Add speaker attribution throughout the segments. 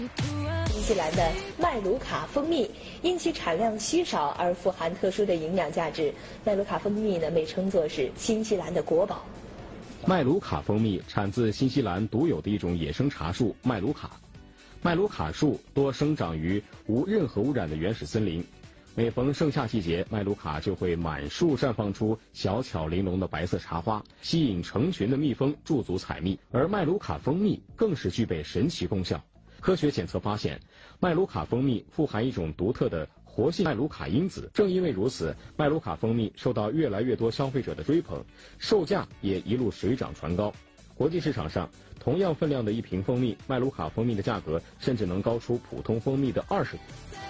Speaker 1: 新西兰的麦卢卡蜂蜜，因其产量稀少而富含特殊的营养价值，麦卢卡蜂蜜呢被称作是新西兰的国宝。
Speaker 2: 麦卢卡蜂蜜产自新西兰独有的一种野生茶树麦卢卡。麦卢卡树多生长于无任何污染的原始森林，每逢盛夏季节，麦卢卡就会满树绽放出小巧玲珑的白色茶花，吸引成群的蜜蜂驻足采蜜。而麦卢卡蜂蜜更是具备神奇功效。科学检测发现，麦卢卡蜂蜜富含一种独特的活性麦卢卡因子。正因为如此，麦卢卡蜂蜜受到越来越多消费者的追捧，售价也一路水涨船高。国际市场上，同样分量的一瓶蜂蜜，麦卢卡蜂蜜的价格甚至能高出普通蜂蜜的20倍。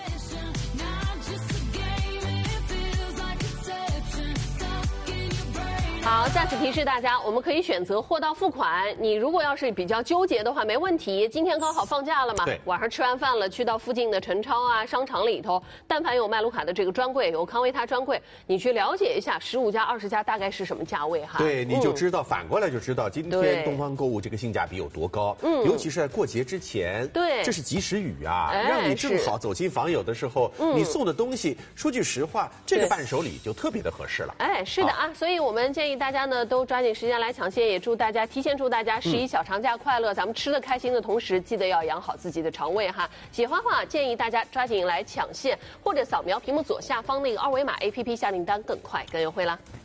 Speaker 3: 好，再次提示大家，我们可以选择货到付款。你如果要是比较纠结的话，没问题。今天刚好放假了嘛，晚上吃完饭了，去到附近的陈超啊、商场里头，但凡有麦卢卡的这个专柜，有康维他专柜，你去了解一下15家、20家大概是什么价位哈。
Speaker 4: 对，你就知道，反过来就知道今天东方购物这个性价比有多高。尤其是在过节之前，
Speaker 3: 对，
Speaker 4: 这是及时雨啊，让你正好走亲访友的时候，你送的东西，说句实话，这个伴手礼就特别的合适了。
Speaker 3: 哎，是的啊，所以我们建议大家呢都抓紧时间来抢先，也提前祝大家11小长假快乐。咱们吃的开心的同时，记得要养好自己的肠胃哈。喜欢的话，建议大家抓紧来抢现，或者扫描屏幕左下方那个2维码 APP 下订单，更快更优惠啦。